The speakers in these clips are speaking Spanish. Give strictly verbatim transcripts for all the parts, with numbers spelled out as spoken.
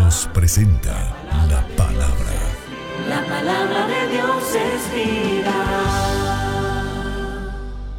Somos presenta la palabra. La palabra de Dios es vida.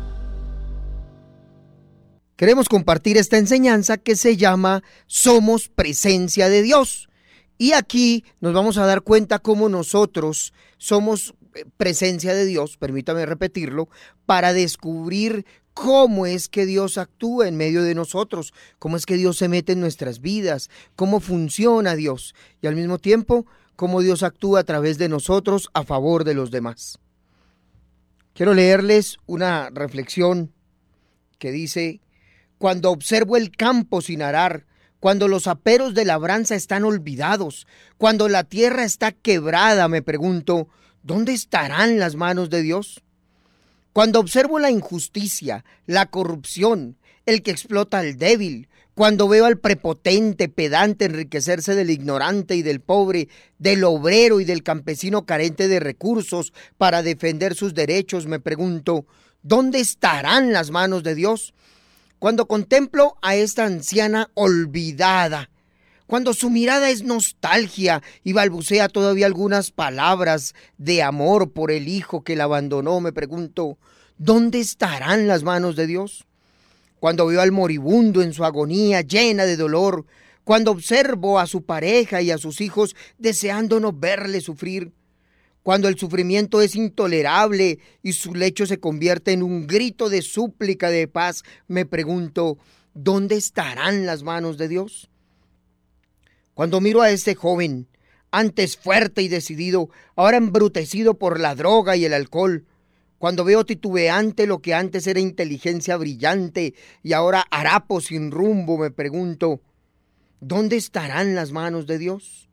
Queremos compartir esta enseñanza que se llama Somos presencia de Dios. Y aquí nos vamos a dar cuenta cómo nosotros somos presencia de Dios, permítame repetirlo, para descubrir cómo es que Dios actúa en medio de nosotros, cómo es que Dios se mete en nuestras vidas, cómo funciona Dios y al mismo tiempo cómo Dios actúa a través de nosotros a favor de los demás. Quiero leerles una reflexión que dice: cuando observo el campo sin arar, cuando los aperos de labranza están olvidados, cuando la tierra está quebrada, me pregunto, ¿dónde estarán las manos de Dios? Cuando observo la injusticia, la corrupción, el que explota al débil, cuando veo al prepotente, pedante enriquecerse del ignorante y del pobre, del obrero y del campesino carente de recursos para defender sus derechos, me pregunto, ¿dónde estarán las manos de Dios? Cuando contemplo a esta anciana olvidada, cuando su mirada es nostalgia y balbucea todavía algunas palabras de amor por el hijo que la abandonó, me pregunto, ¿dónde estarán las manos de Dios? Cuando veo al moribundo en su agonía llena de dolor, cuando observo a su pareja y a sus hijos deseando no verle sufrir, cuando el sufrimiento es intolerable y su lecho se convierte en un grito de súplica de paz, me pregunto, ¿dónde estarán las manos de Dios? Cuando miro a este joven, antes fuerte y decidido, ahora embrutecido por la droga y el alcohol, cuando veo titubeante lo que antes era inteligencia brillante y ahora harapo sin rumbo, me pregunto, ¿dónde estarán las manos de Dios?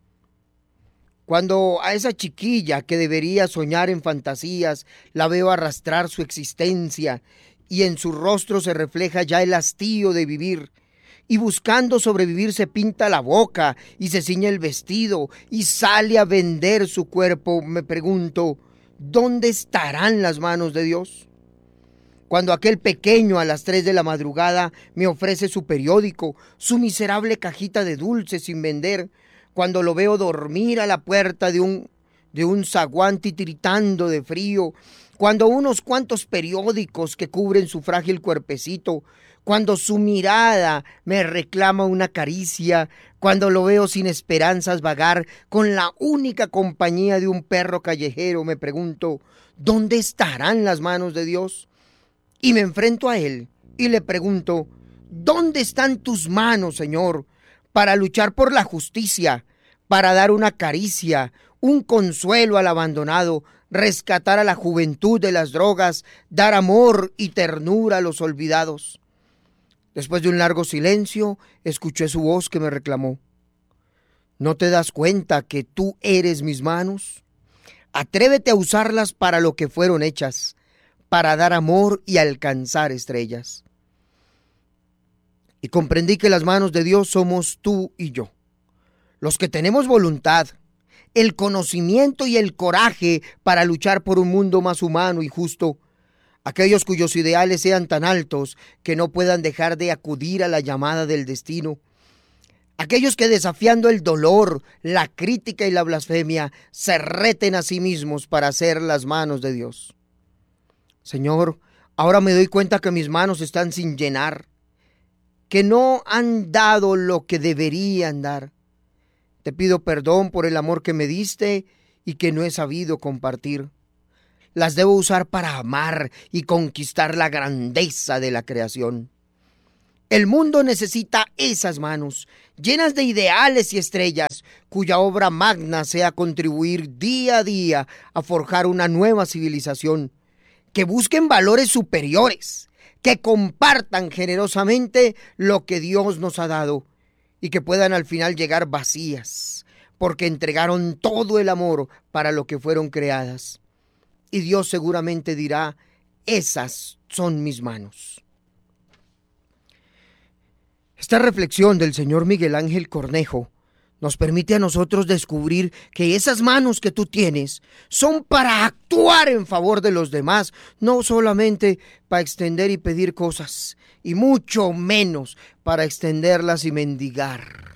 Cuando a esa chiquilla que debería soñar en fantasías, la veo arrastrar su existencia y en su rostro se refleja ya el hastío de vivir, y buscando sobrevivir se pinta la boca y se ciñe el vestido y sale a vender su cuerpo, me pregunto, ¿dónde estarán las manos de Dios? Cuando aquel pequeño a las tres de la madrugada me ofrece su periódico, su miserable cajita de dulces sin vender, cuando lo veo dormir a la puerta de un, de un zaguán titiritando de frío, cuando unos cuantos periódicos que cubren su frágil cuerpecito, cuando su mirada me reclama una caricia, cuando lo veo sin esperanzas vagar con la única compañía de un perro callejero, me pregunto, ¿dónde estarán las manos de Dios? Y me enfrento a él y le pregunto, ¿dónde están tus manos, Señor, para luchar por la justicia, para dar una caricia, un consuelo al abandonado, rescatar a la juventud de las drogas, dar amor y ternura a los olvidados? Después de un largo silencio, escuché su voz que me reclamó. ¿No te das cuenta que tú eres mis manos? Atrévete a usarlas para lo que fueron hechas, para dar amor y alcanzar estrellas. Y comprendí que las manos de Dios somos tú y yo, los que tenemos voluntad, el conocimiento y el coraje para luchar por un mundo más humano y justo, aquellos cuyos ideales sean tan altos que no puedan dejar de acudir a la llamada del destino, aquellos que desafiando el dolor, la crítica y la blasfemia se reten a sí mismos para hacer las manos de Dios. Señor, ahora me doy cuenta que mis manos están sin llenar, que no han dado lo que deberían dar. Te pido perdón por el amor que me diste y que no he sabido compartir. Las debo usar para amar y conquistar la grandeza de la creación. El mundo necesita esas manos, llenas de ideales y estrellas, cuya obra magna sea contribuir día a día a forjar una nueva civilización, que busquen valores superiores, que compartan generosamente lo que Dios nos ha dado y que puedan al final llegar vacías, porque entregaron todo el amor para lo que fueron creadas. Y Dios seguramente dirá, esas son mis manos. Esta reflexión del señor Miguel Ángel Cornejo nos permite a nosotros descubrir que esas manos que tú tienes son para actuar en favor de los demás, no solamente para extender y pedir cosas, y mucho menos para extenderlas y mendigar.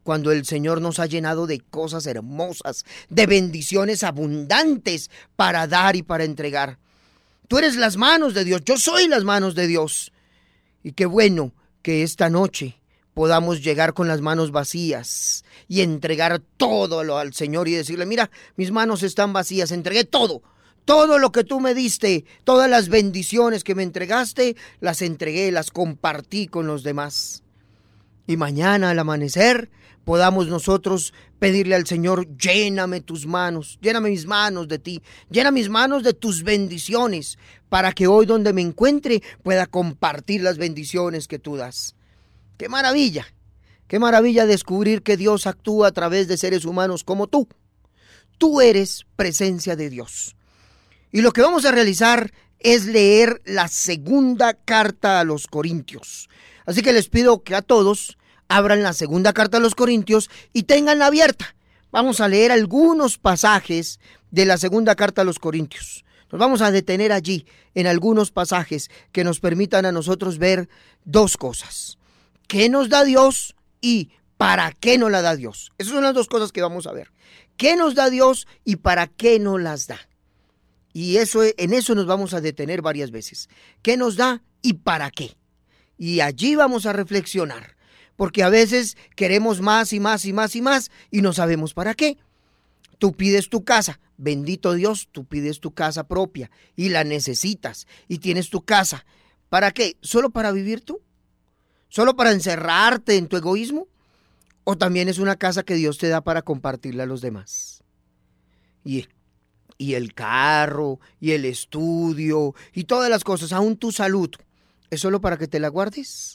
cuando el Señor nos ha llenado de cosas hermosas, de bendiciones abundantes para dar y para entregar. Tú eres las manos de Dios, yo soy las manos de Dios. Y qué bueno que esta noche podamos llegar con las manos vacías y entregar todo lo al Señor y decirle, mira, mis manos están vacías, entregué todo. Todo lo que tú me diste, todas las bendiciones que me entregaste, las entregué, las compartí con los demás. Y mañana al amanecer podamos nosotros pedirle al Señor, lléname tus manos, lléname mis manos de ti, llena mis manos de tus bendiciones, para que hoy donde me encuentre pueda compartir las bendiciones que tú das. ¡Qué maravilla! ¡Qué maravilla descubrir que Dios actúa a través de seres humanos como tú! Tú eres presencia de Dios. Y lo que vamos a realizar es leer la segunda carta a los Corintios. Así que les pido que a todos abran la segunda carta a los Corintios y tenganla abierta. Vamos a leer algunos pasajes de la segunda carta a los Corintios. Nos vamos a detener allí en algunos pasajes que nos permitan a nosotros ver dos cosas. ¿Qué nos da Dios y para qué nos la da Dios? Esas son las dos cosas que vamos a ver. ¿Qué nos da Dios y para qué nos las da? Y eso, en eso nos vamos a detener varias veces. ¿Qué nos da y para qué? Y allí vamos a reflexionar, porque a veces queremos más y más y más y más y no sabemos para qué. Tú pides tu casa, bendito Dios, tú pides tu casa propia y la necesitas y tienes tu casa. ¿Para qué? ¿Solo para vivir tú? ¿Solo para encerrarte en tu egoísmo? ¿O también es una casa que Dios te da para compartirla a los demás? Y Y el carro, y el estudio, y todas las cosas, aún tu salud, ¿es solo para que te la guardes?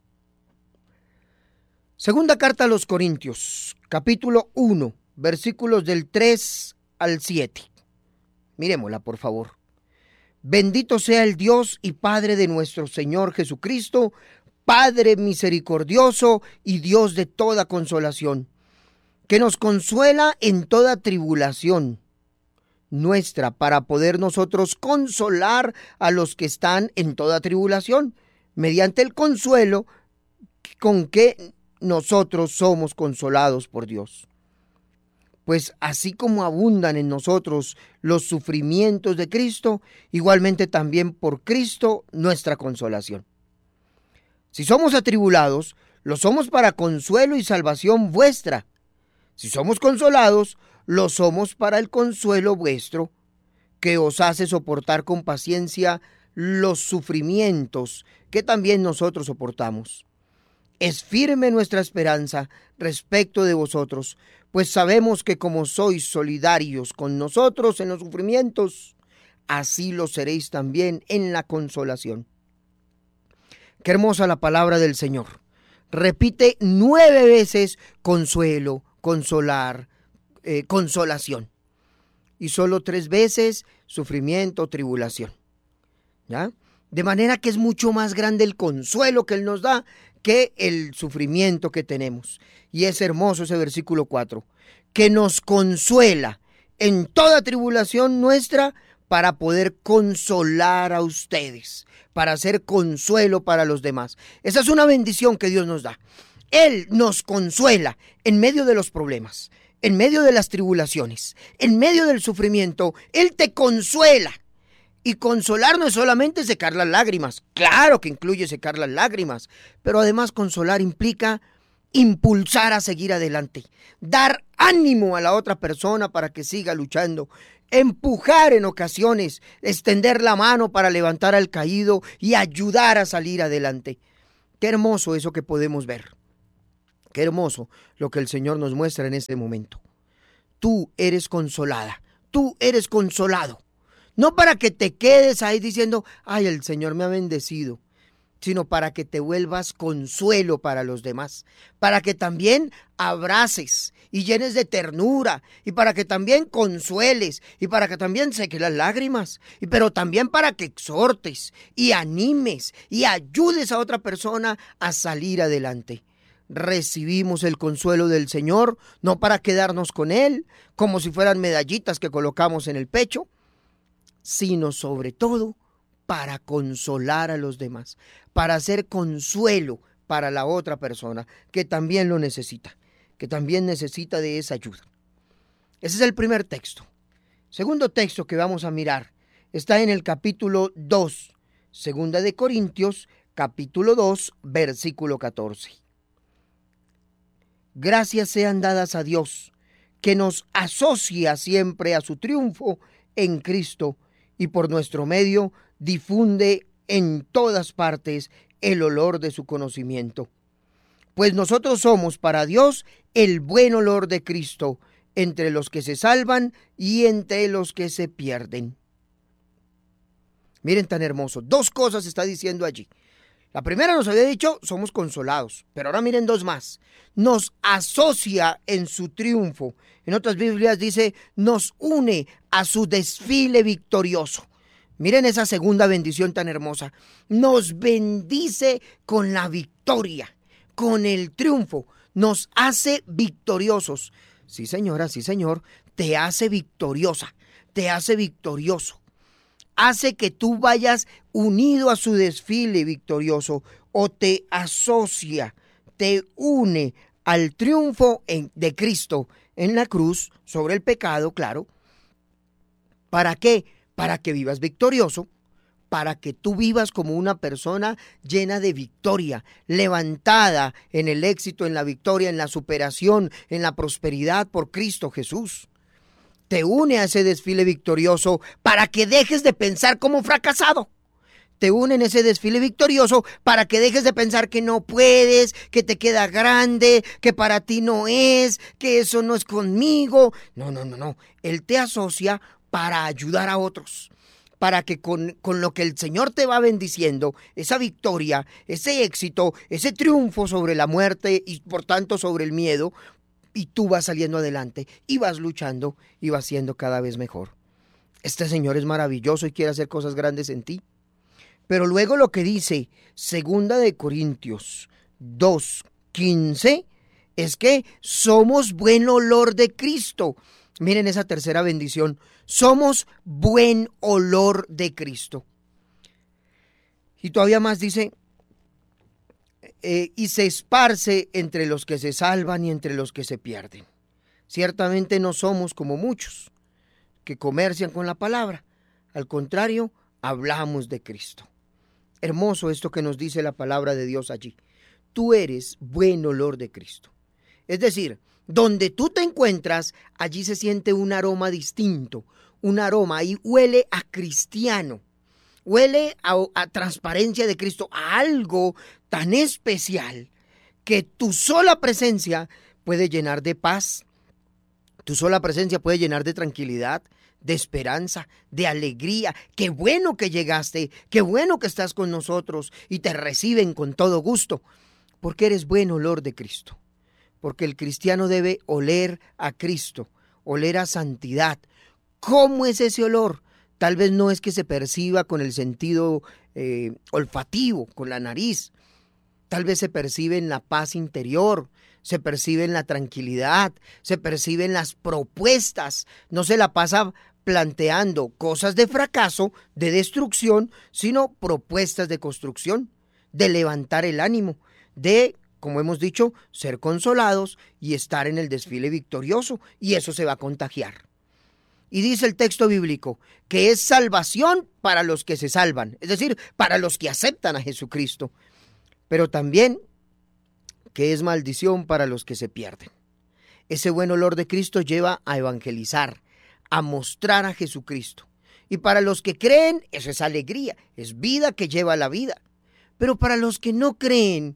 Segunda carta a los Corintios, capítulo uno, versículos del tres al siete. Miremosla, por favor. Bendito sea el Dios y Padre de nuestro Señor Jesucristo, Padre misericordioso y Dios de toda consolación, que nos consuela en toda tribulación nuestra, para poder nosotros consolar a los que están en toda tribulación, mediante el consuelo con que nosotros somos consolados por Dios. Pues así como abundan en nosotros los sufrimientos de Cristo, igualmente también por Cristo nuestra consolación. Si somos atribulados, lo somos para consuelo y salvación vuestra. Si somos consolados, lo somos para el consuelo vuestro, que os hace soportar con paciencia los sufrimientos que también nosotros soportamos. Es firme nuestra esperanza respecto de vosotros, pues sabemos que como sois solidarios con nosotros en los sufrimientos, así lo seréis también en la consolación. Qué hermosa la palabra del Señor. Repite nueve veces consuelo, consolar, Eh, consolación, y solo tres veces sufrimiento, tribulación, ¿ya? De manera que es mucho más grande el consuelo que Él nos da que el sufrimiento que tenemos. Y es hermoso ese versículo cuatro, que nos consuela en toda tribulación nuestra para poder consolar a ustedes, para hacer consuelo para los demás. Esa es una bendición que Dios nos da. Él nos consuela en medio de los problemas, en medio de las tribulaciones, en medio del sufrimiento. Él te consuela. Y consolar no es solamente secar las lágrimas. Claro que incluye secar las lágrimas, pero además consolar implica impulsar a seguir adelante, dar ánimo a la otra persona para que siga luchando, empujar en ocasiones, extender la mano para levantar al caído y ayudar a salir adelante. Qué hermoso eso que podemos ver. Qué hermoso lo que el Señor nos muestra en este momento. Tú eres consolada, tú eres consolado. No para que te quedes ahí diciendo, ay, el Señor me ha bendecido, sino para que te vuelvas consuelo para los demás, para que también abraces y llenes de ternura, y para que también consueles, y para que también seques las lágrimas, y pero también para que exhortes y animes y ayudes a otra persona a salir adelante. Recibimos el consuelo del Señor, no para quedarnos con Él, como si fueran medallitas que colocamos en el pecho, sino sobre todo para consolar a los demás, para hacer consuelo para la otra persona que también lo necesita, que también necesita de esa ayuda. Ese es el primer texto. Segundo texto que vamos a mirar está en el capítulo dos, segunda de Corintios, capítulo dos, versículo catorce. Gracias sean dadas a Dios, que nos asocia siempre a su triunfo en Cristo y por nuestro medio difunde en todas partes el olor de su conocimiento. Pues nosotros somos para Dios el buen olor de Cristo entre los que se salvan y entre los que se pierden. Miren tan hermoso, dos cosas está diciendo allí. La primera nos había dicho, somos consolados, pero ahora miren dos más. Nos asocia en su triunfo. En otras Biblias dice, nos une a su desfile victorioso. Miren esa segunda bendición tan hermosa. Nos bendice con la victoria, con el triunfo. Nos hace victoriosos. Sí, señora, sí, señor, te hace victoriosa, te hace victorioso. Hace que tú vayas unido a su desfile victorioso o te asocia, te une al triunfo en, de Cristo en la cruz sobre el pecado, claro. ¿Para qué? Para que vivas victorioso, para que tú vivas como una persona llena de victoria, levantada en el éxito, en la victoria, en la superación, en la prosperidad por Cristo Jesús. Te une a ese desfile victorioso para que dejes de pensar como fracasado. Te une en ese desfile victorioso para que dejes de pensar que no puedes, que te queda grande, que para ti no es, que eso no es conmigo. No, no, no, no. Él te asocia para ayudar a otros, para que con, con lo que el Señor te va bendiciendo, esa victoria, ese éxito, ese triunfo sobre la muerte y por tanto sobre el miedo, y tú vas saliendo adelante y vas luchando y vas siendo cada vez mejor. Este Señor es maravilloso y quiere hacer cosas grandes en ti. Pero luego lo que dice segunda de Corintios dos quince es que somos buen olor de Cristo. Miren esa tercera bendición. Somos buen olor de Cristo. Y todavía más dice, Eh, y se esparce entre los que se salvan y entre los que se pierden. Ciertamente no somos como muchos que comercian con la palabra. Al contrario, hablamos de Cristo. Hermoso esto que nos dice la palabra de Dios allí. Tú eres buen olor de Cristo. Es decir, donde tú te encuentras, allí se siente un aroma distinto, un aroma, ahí huele a cristiano. Huele a, a transparencia de Cristo, a algo tan especial que tu sola presencia puede llenar de paz, tu sola presencia puede llenar de tranquilidad, de esperanza, de alegría. Qué bueno que llegaste, qué bueno que estás con nosotros y te reciben con todo gusto, porque eres buen olor de Cristo, porque el cristiano debe oler a Cristo, oler a santidad. ¿Cómo es ese olor? Tal vez no es que se perciba con el sentido eh, olfativo, con la nariz. Tal vez se percibe en la paz interior, se percibe en la tranquilidad, se percibe en las propuestas. No se la pasa planteando cosas de fracaso, de destrucción, sino propuestas de construcción, de levantar el ánimo, de, como hemos dicho, ser consolados y estar en el desfile victorioso. Y eso se va a contagiar. Y dice el texto bíblico que es salvación para los que se salvan, es decir, para los que aceptan a Jesucristo, pero también que es maldición para los que se pierden. Ese buen olor de Cristo lleva a evangelizar, a mostrar a Jesucristo. Y para los que creen, eso es alegría, es vida que lleva a la vida. Pero para los que no creen,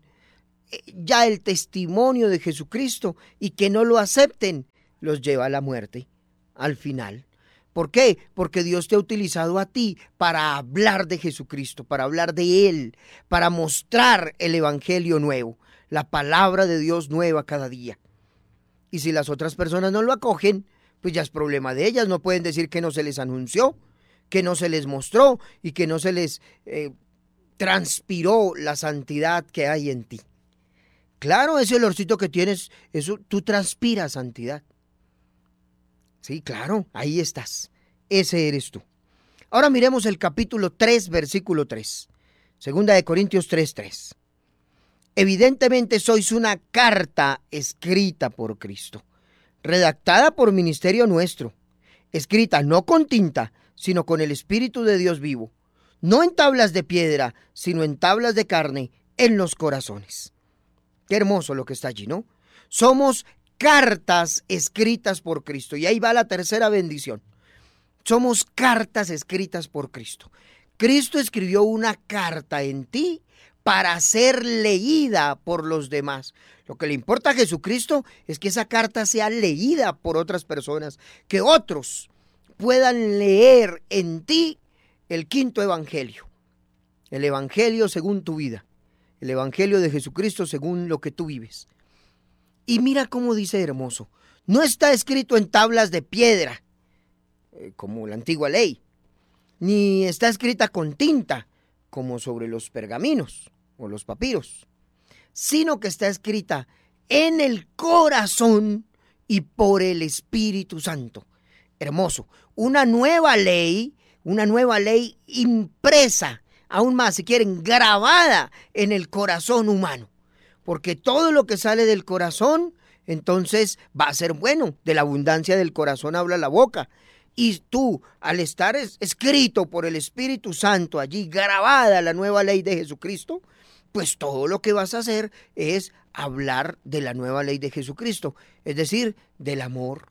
ya el testimonio de Jesucristo y que no lo acepten, los lleva a la muerte. Al final. ¿Por qué? Porque Dios te ha utilizado a ti para hablar de Jesucristo, para hablar de Él, para mostrar el evangelio nuevo, la palabra de Dios nueva cada día. Y si las otras personas no lo acogen, pues ya es problema de ellas. No pueden decir que no se les anunció, que no se les mostró y que no se les eh, transpiró la santidad que hay en ti. Claro, ese olorcito que tienes, eso tú transpiras santidad. Sí, claro, ahí estás. Ese eres tú. Ahora miremos el capítulo tres, versículo tres. Segunda de Corintios tres, tres. Evidentemente sois una carta escrita por Cristo, redactada por ministerio nuestro, escrita no con tinta, sino con el Espíritu de Dios vivo, no en tablas de piedra, sino en tablas de carne, en los corazones. Qué hermoso lo que está allí, ¿no? Somos cartas escritas por Cristo. Y ahí va la tercera bendición. Somos cartas escritas por Cristo. Cristo escribió una carta en ti para ser leída por los demás. Lo que le importa a Jesucristo es que esa carta sea leída por otras personas, que otros puedan leer en ti el quinto evangelio, el evangelio según tu vida, el evangelio de Jesucristo según lo que tú vives. Y mira cómo dice hermoso, no está escrito en tablas de piedra, eh, como la antigua ley, ni está escrita con tinta, como sobre los pergaminos o los papiros, sino que está escrita en el corazón y por el Espíritu Santo. Hermoso, una nueva ley, una nueva ley impresa, aún más si quieren, grabada en el corazón humano, porque todo lo que sale del corazón, entonces va a ser bueno. De la abundancia del corazón habla la boca. Y tú, al estar escrito por el Espíritu Santo allí, grabada la nueva ley de Jesucristo, pues todo lo que vas a hacer es hablar de la nueva ley de Jesucristo, es decir, del amor,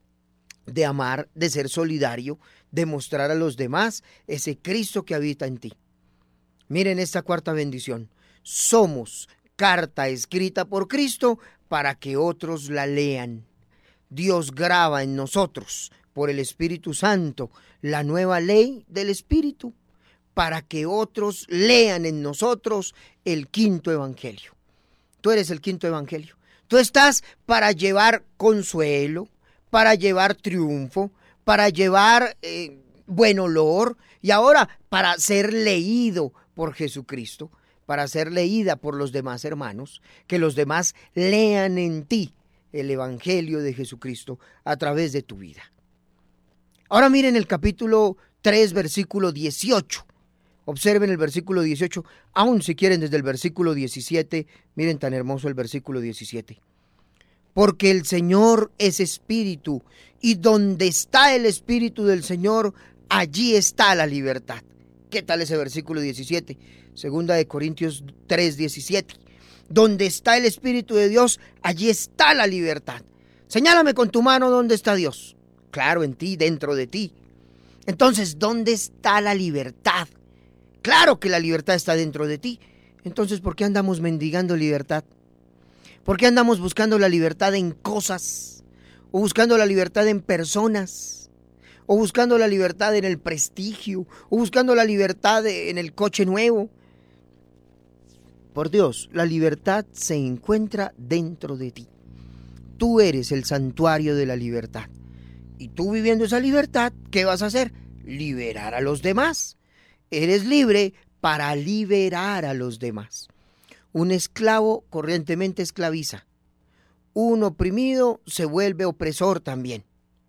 de amar, de ser solidario, de mostrar a los demás ese Cristo que habita en ti. Miren esta cuarta bendición. Somos carta escrita por Cristo para que otros la lean. Dios graba en nosotros, por el Espíritu Santo, la nueva ley del Espíritu, para que otros lean en nosotros el quinto evangelio. Tú eres el quinto evangelio. Tú estás para llevar consuelo, para llevar triunfo, para llevar eh, buen olor, y ahora para ser leído por Jesucristo, para ser leída por los demás hermanos, que los demás lean en ti el evangelio de Jesucristo a través de tu vida. Ahora miren el capítulo tres, versículo dieciocho. Observen el versículo dieciocho, aun si quieren desde el versículo diecisiete, miren tan hermoso el versículo diecisiete. Porque el Señor es espíritu, y donde está el espíritu del Señor, allí está la libertad. ¿Qué tal ese versículo diecisiete? Segunda de Corintios tres, diecisiete. Donde está el Espíritu de Dios, allí está la libertad. Señálame con tu mano dónde está Dios. Claro, en ti, dentro de ti. Entonces, ¿dónde está la libertad? Claro que la libertad está dentro de ti. Entonces, ¿por qué andamos mendigando libertad? ¿Por qué andamos buscando la libertad en cosas? ¿O buscando la libertad en personas? ¿O buscando la libertad en el prestigio? ¿O buscando la libertad en el coche nuevo? Por Dios, la libertad se encuentra dentro de ti. Tú eres el santuario de la libertad. Y tú viviendo esa libertad, ¿qué vas a hacer? Liberar a los demás. Eres libre para liberar a los demás. Un esclavo corrientemente esclaviza. Un oprimido se vuelve opresor también.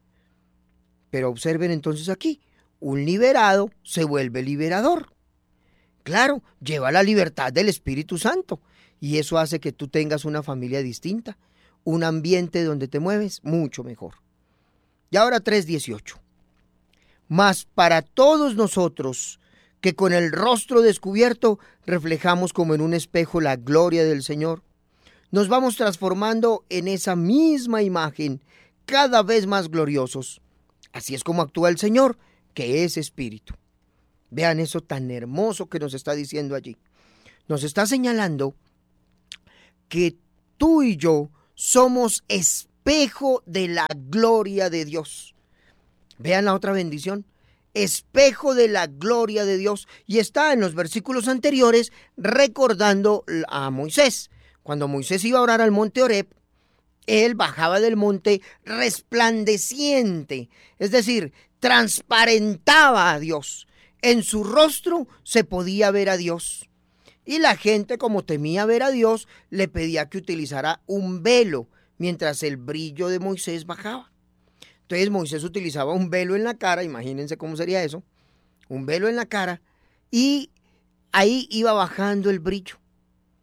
Pero observen entonces aquí, un liberado se vuelve liberador. Claro, lleva la libertad del Espíritu Santo y eso hace que tú tengas una familia distinta, un ambiente donde te mueves mucho mejor. Y ahora tres dieciocho. Mas para todos nosotros que con el rostro descubierto reflejamos como en un espejo la gloria del Señor, nos vamos transformando en esa misma imagen cada vez más gloriosos. Así es como actúa el Señor, que es Espíritu. Vean eso tan hermoso que nos está diciendo allí. Nos está señalando que tú y yo somos espejo de la gloria de Dios. Vean la otra bendición. Espejo de la gloria de Dios. Y está en los versículos anteriores recordando a Moisés. Cuando Moisés iba a orar al monte Horeb, él bajaba del monte resplandeciente. Es decir, transparentaba a Dios. En su rostro se podía ver a Dios. Y la gente, como temía ver a Dios, le pedía que utilizara un velo mientras el brillo de Moisés bajaba. Entonces Moisés utilizaba un velo en la cara, imagínense cómo sería eso, un velo en la cara, y ahí iba bajando el brillo.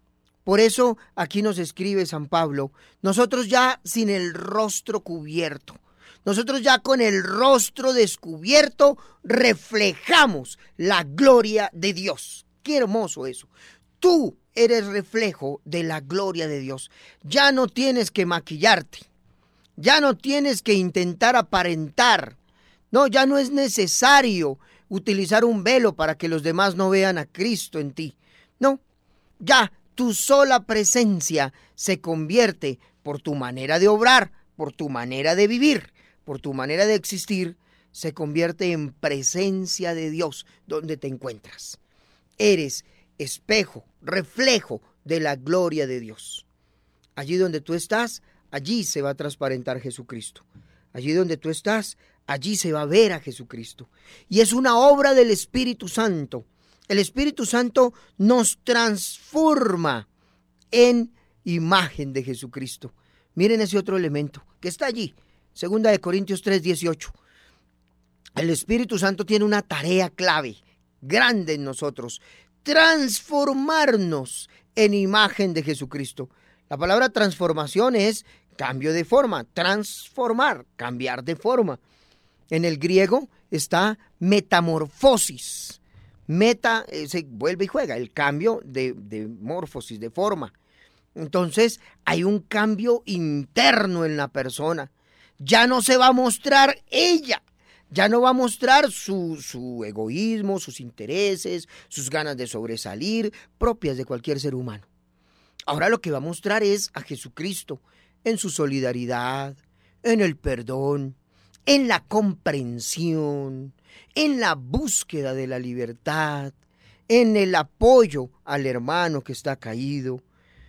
Por eso aquí nos escribe San Pablo, nosotros ya sin el rostro cubierto, nosotros ya con el rostro descubierto reflejamos la gloria de Dios. Qué hermoso eso. Tú eres reflejo de la gloria de Dios. Ya no tienes que maquillarte, ya no tienes que intentar aparentar. No, ya no es necesario utilizar un velo para que los demás no vean a Cristo en ti. No, ya tu sola presencia se convierte por tu manera de obrar, por tu manera de vivir, por tu manera de existir, se convierte en presencia de Dios donde te encuentras. Eres espejo, reflejo de la gloria de Dios. Allí donde tú estás, allí se va a transparentar Jesucristo. Allí donde tú estás, allí se va a ver a Jesucristo. Y es una obra del Espíritu Santo. El Espíritu Santo nos transforma en imagen de Jesucristo. Miren ese otro elemento que está allí. Segunda de Corintios tres, dieciocho. El Espíritu Santo tiene una tarea clave, grande en nosotros. Transformarnos en imagen de Jesucristo. La palabra transformación es cambio de forma. Transformar, cambiar de forma. En el griego está metamorfosis. Meta, eh, se vuelve y juega, el cambio de, de morfosis, de forma. Entonces, hay un cambio interno en la persona. Ya no se va a mostrar ella, ya no va a mostrar su, su egoísmo, sus intereses, sus ganas de sobresalir, propias de cualquier ser humano. Ahora lo que va a mostrar es a Jesucristo en su solidaridad, en el perdón, en la comprensión, en la búsqueda de la libertad, en el apoyo al hermano que está caído.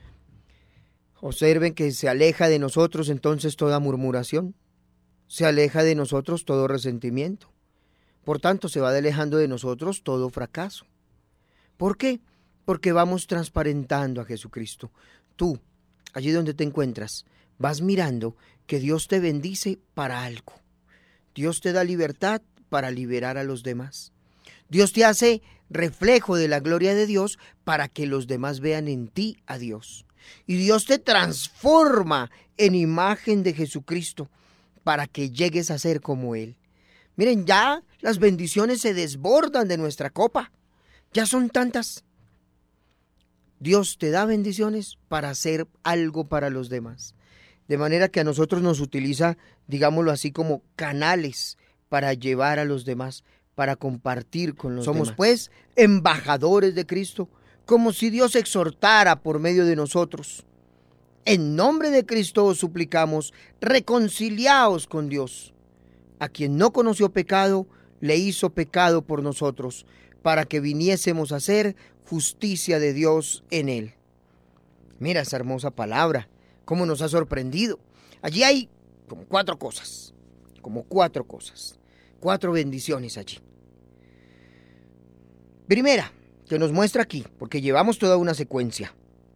Observen que se aleja de nosotros entonces toda murmuración, se aleja de nosotros todo resentimiento. Por tanto, se va alejando de nosotros todo fracaso. ¿Por qué? Porque vamos transparentando a Jesucristo. Tú, allí donde te encuentras, vas mirando que Dios te bendice para algo. Dios te da libertad para liberar a los demás. Dios te hace reflejo de la gloria de Dios para que los demás vean en ti a Dios. Y Dios te transforma en imagen de Jesucristo para que llegues a ser como Él. Miren, ya las bendiciones se desbordan de nuestra copa. Ya son tantas. Dios te da bendiciones para hacer algo para los demás. De manera que a nosotros nos utiliza, digámoslo así, como canales para llevar a los demás, para compartir con los demás. Somos pues embajadores de Cristo, como si Dios exhortara por medio de nosotros. En nombre de Cristo os suplicamos, reconciliaos con Dios. A quien no conoció pecado, le hizo pecado por nosotros, para que viniésemos a ser justicia de Dios en él. Mira esa hermosa palabra, cómo nos ha sorprendido. Allí hay como cuatro cosas, como cuatro cosas, cuatro bendiciones allí. Primera, que nos muestra aquí, porque llevamos toda una secuencia.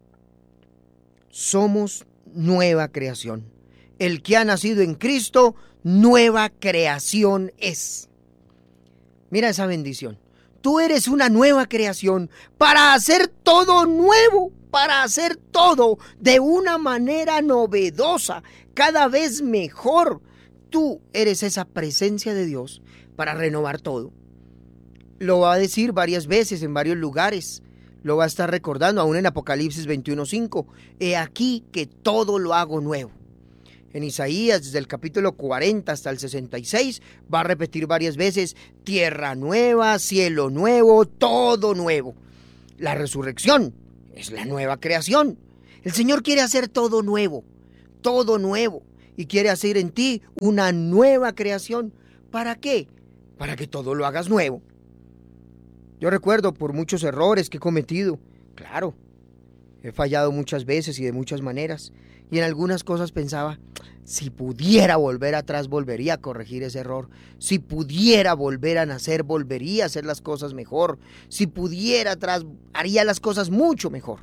Somos nueva creación. El que ha nacido en Cristo, nueva creación es. Mira esa bendición. Tú eres una nueva creación para hacer todo nuevo, para hacer todo de una manera novedosa, cada vez mejor. Tú eres esa presencia de Dios para renovar todo. Lo va a decir varias veces en varios lugares. Lo va a estar recordando aún en Apocalipsis veintiuno cinco. He aquí que todo lo hago nuevo. En Isaías, desde el capítulo cuarenta hasta el sesenta y seis, va a repetir varias veces, tierra nueva, cielo nuevo, todo nuevo. La resurrección es la nueva creación. El Señor quiere hacer todo nuevo, todo nuevo, y quiere hacer en ti una nueva creación. ¿Para qué? Para que todo lo hagas nuevo. Yo recuerdo por muchos errores que he cometido, claro, he fallado muchas veces y de muchas maneras, y en algunas cosas pensaba, si pudiera volver atrás, volvería a corregir ese error. Si pudiera volver a nacer, volvería a hacer las cosas mejor. Si pudiera atrás, haría las cosas mucho mejor.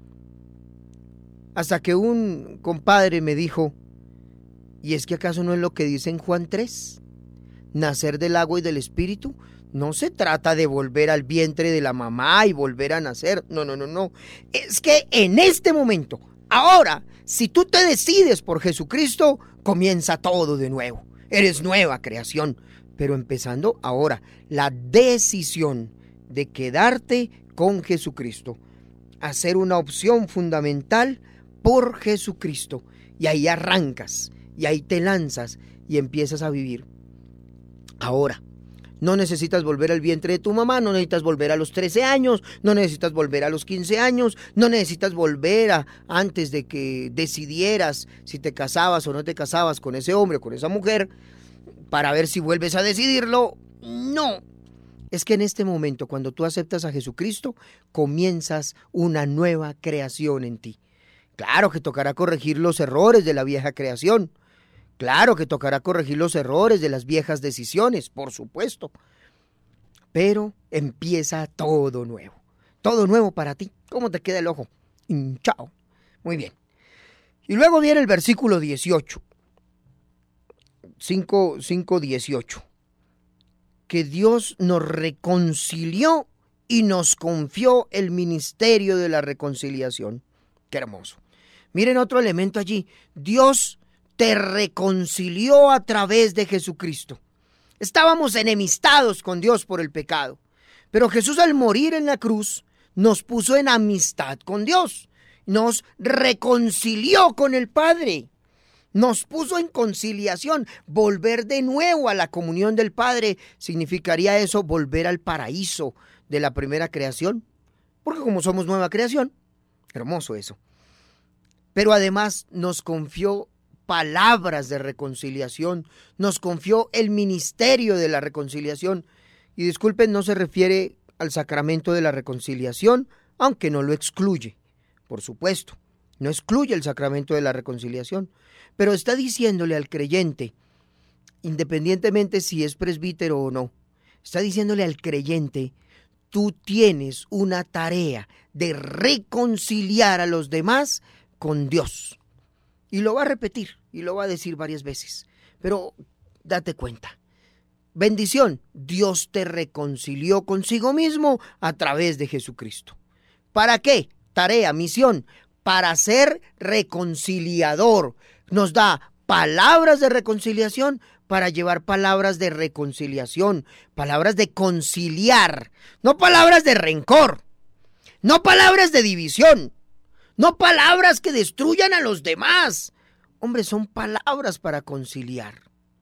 Hasta que un compadre me dijo, ¿y es que acaso no es lo que dice en Juan tres? Nacer del agua y del espíritu. No se trata de volver al vientre de la mamá y volver a nacer. No, no, no, no. Es que en este momento, ahora, si tú te decides por Jesucristo, comienza todo de nuevo. Eres nueva creación. Pero empezando ahora, la decisión de quedarte con Jesucristo. Hacer una opción fundamental por Jesucristo. Y ahí arrancas, y ahí te lanzas y empiezas a vivir. Ahora, no necesitas volver al vientre de tu mamá, no necesitas volver a los trece años, no necesitas volver a los quince años, no necesitas volver a antes de que decidieras si te casabas o no te casabas con ese hombre o con esa mujer para ver si vuelves a decidirlo. No, es que en este momento, cuando tú aceptas a Jesucristo, comienzas una nueva creación en ti. Claro que tocará corregir los errores de la vieja creación. Claro que tocará corregir los errores de las viejas decisiones, por supuesto. Pero empieza todo nuevo. Todo nuevo para ti. ¿Cómo te queda el ojo? Chao. Muy bien. Y luego viene el versículo dieciocho. cinco, cinco, dieciocho. Que Dios nos reconcilió y nos confió el ministerio de la reconciliación. Qué hermoso. Miren otro elemento allí. Dios te reconcilió a través de Jesucristo. Estábamos enemistados con Dios por el pecado, pero Jesús al morir en la cruz nos puso en amistad con Dios, nos reconcilió con el Padre, nos puso en conciliación. Volver de nuevo a la comunión del Padre significaría eso, volver al paraíso de la primera creación, porque como somos nueva creación, hermoso eso. Pero además nos confió palabras de reconciliación, nos confió el ministerio de la reconciliación. Y disculpen, no se refiere al sacramento de la reconciliación, aunque no lo excluye, por supuesto, no excluye el sacramento de la reconciliación, pero está diciéndole al creyente, independientemente si es presbítero o no, está diciéndole al creyente, tú tienes una tarea de reconciliar a los demás con Dios. Y lo va a repetir y lo va a decir varias veces. Pero date cuenta. Bendición, Dios te reconcilió consigo mismo a través de Jesucristo. ¿Para qué? Tarea, misión, para ser reconciliador. Nos da palabras de reconciliación para llevar palabras de reconciliación, palabras de conciliar, no palabras de rencor, no palabras de división. No palabras que destruyan a los demás. Hombre, son palabras para conciliar.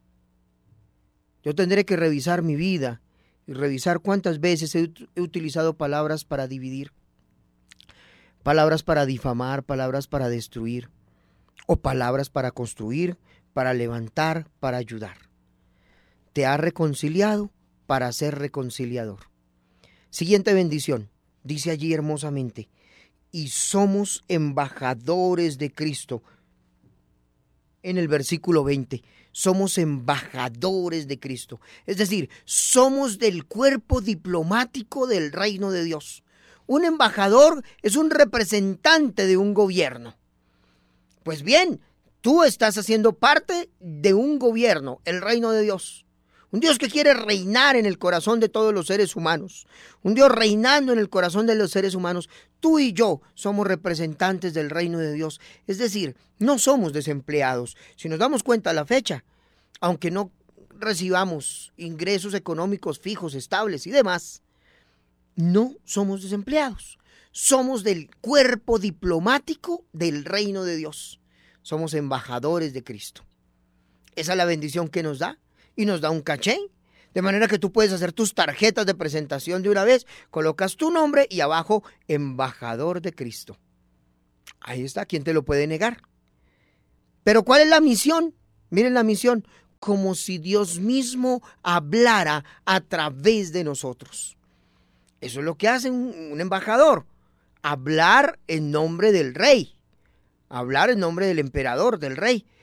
Yo tendré que revisar mi vida y revisar cuántas veces he, he utilizado palabras para dividir, palabras para difamar, palabras para destruir, o palabras para construir, para levantar, para ayudar. Te ha reconciliado para ser reconciliador. Siguiente bendición. Dice allí hermosamente. Y somos embajadores de Cristo. En el versículo veinte, somos embajadores de Cristo. Es decir, somos del cuerpo diplomático del reino de Dios. Un embajador es un representante de un gobierno. Pues bien, tú estás haciendo parte de un gobierno, el reino de Dios. Un Dios que quiere reinar en el corazón de todos los seres humanos. Un Dios reinando en el corazón de los seres humanos. Tú y yo somos representantes del reino de Dios. Es decir, no somos desempleados. Si nos damos cuenta a la fecha, aunque no recibamos ingresos económicos fijos, estables y demás, no somos desempleados. Somos del cuerpo diplomático del reino de Dios. Somos embajadores de Cristo. Esa es la bendición que nos da. Y nos da un caché, de manera que tú puedes hacer tus tarjetas de presentación de una vez, colocas tu nombre y abajo, embajador de Cristo. Ahí está, ¿quién te lo puede negar? Pero ¿cuál es la misión? Miren la misión, como si Dios mismo hablara a través de nosotros. Eso es lo que hace un, un embajador, hablar en nombre del rey, hablar en nombre del emperador, del rey.